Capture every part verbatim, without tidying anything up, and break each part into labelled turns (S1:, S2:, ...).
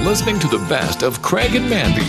S1: listening to the best of Craig and Mandy.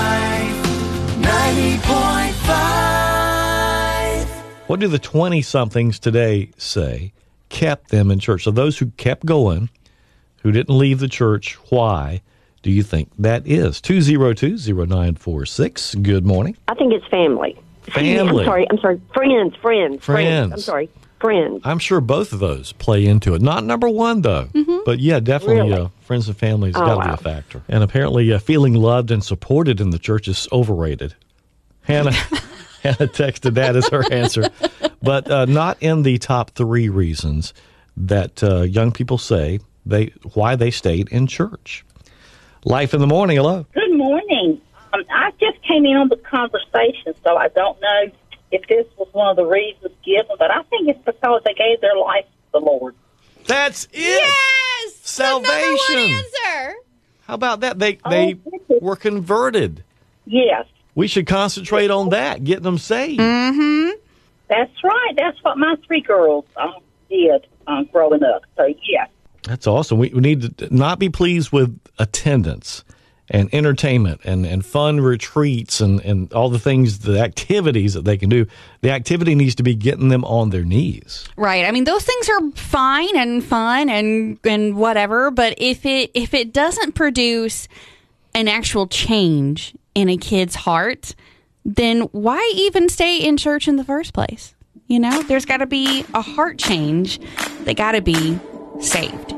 S1: ninety point five.
S2: What do the twenty-somethings today say kept them in church? So those who kept going, who didn't leave the church, why do you think that is? two oh two, oh nine four six. Good morning.
S3: I think it's family.
S2: Family.
S3: I'm sorry. I'm sorry. Friends. Friends.
S2: Friends.
S3: I'm sorry. Friends.
S2: I'm sure both of those play into it. Not number one, though. Mm-hmm. But, yeah, definitely
S3: Really?
S2: uh, friends and family has
S3: Oh,
S2: got to
S3: wow.
S2: be a factor. And apparently uh, feeling loved and supported in the church is overrated. Hannah Hannah texted that as her answer. But uh, not in the top three reasons that uh, young people say they why they stayed in church. Life in the morning, hello.
S4: Good morning. Um, I just came in on the conversation, so I don't know if this was one of the reasons given, but I think it's because they gave their life to the Lord.
S2: That's it.
S5: Yes!
S2: Salvation.
S5: The number one answer.
S2: How about that? They they
S4: Oh,
S2: were converted.
S4: Yes,
S2: We should concentrate on that, getting them saved.
S5: Mm-hmm.
S4: that's right. That's what my three girls um, did um, growing up. So, yes.
S2: That's awesome. We, we need to not be pleased with attendance and entertainment and, and fun retreats and, and all the things, the activities that they can do. The activity needs to be getting them on their knees.
S5: Right. I mean, those things are fine and fun and and whatever, but if it if it doesn't produce an actual change in a kid's heart, then why even stay in church in the first place? You know, there's got to be a heart change. They got to be saved.